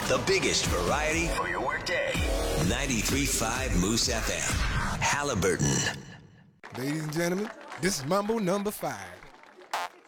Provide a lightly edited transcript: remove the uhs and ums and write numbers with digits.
The biggest variety for your workday. 93.5 Moose FM. Halliburton. Ladies and gentlemen, this is Mambo number 5.